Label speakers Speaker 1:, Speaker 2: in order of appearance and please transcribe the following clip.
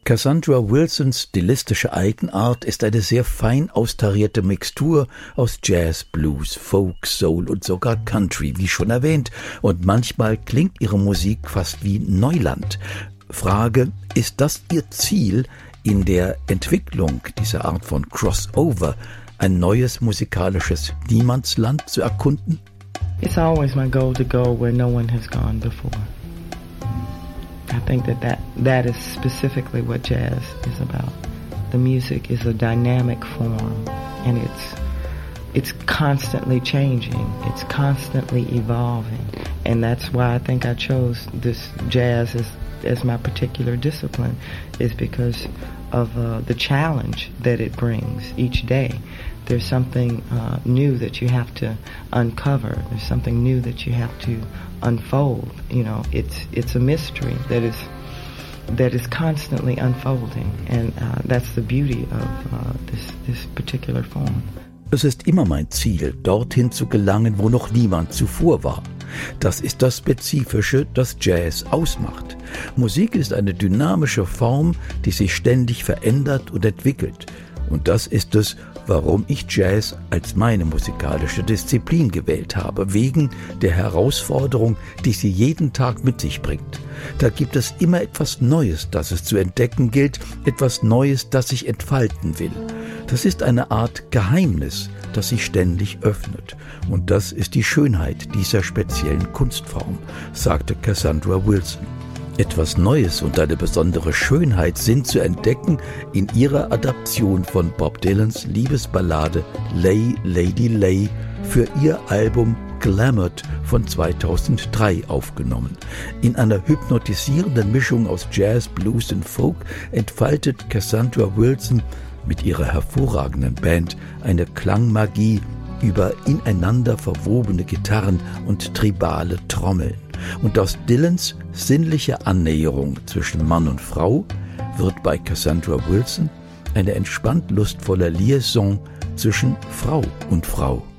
Speaker 1: Cassandra Wilsons stilistische Eigenart ist eine sehr fein austarierte Mixtur aus Jazz, Blues, Folk, Soul und sogar Country, wie schon erwähnt, und manchmal klingt ihre Musik fast wie Neuland. Frage, ist das ihr Ziel in der Entwicklung dieser Art von Crossover, ein neues musikalisches Niemandsland zu erkunden?
Speaker 2: It's always my goal to go where no one has gone before. I think that is specifically what jazz is about. The music is a dynamic form, and it's constantly changing. It's constantly evolving, and that's why I think I chose this jazz as my particular discipline, is because of the challenge that it brings each day. There's something new that you have to uncover. There's something new that you have to unfold. You know, it's a mystery that is constantly unfolding, and that's the beauty of this particular form.
Speaker 1: Es ist immer mein Ziel, dorthin zu gelangen, wo noch niemand zuvor war. Das ist das Spezifische, das Jazz ausmacht. Musik ist eine dynamische Form, die sich ständig verändert und entwickelt. Und das ist es, warum ich Jazz als meine musikalische Disziplin gewählt habe, wegen der Herausforderung, die sie jeden Tag mit sich bringt. Da gibt es immer etwas Neues, das es zu entdecken gilt, etwas Neues, das sich entfalten will. Das ist eine Art Geheimnis, das sich ständig öffnet. Und das ist die Schönheit dieser speziellen Kunstform, sagte Cassandra Wilson. Etwas Neues und eine besondere Schönheit sind zu entdecken in ihrer Adaption von Bob Dylans Liebesballade Lay Lady Lay für ihr Album Glamoured von 2003 aufgenommen. In einer hypnotisierenden Mischung aus Jazz, Blues und Folk entfaltet Cassandra Wilson mit ihrer hervorragenden Band eine Klangmagie über ineinander verwobene Gitarren und tribale Trommeln. Und aus Dylans sinnlicher Annäherung zwischen Mann und Frau wird bei Cassandra Wilson eine entspannt lustvolle Liaison zwischen Frau und Frau.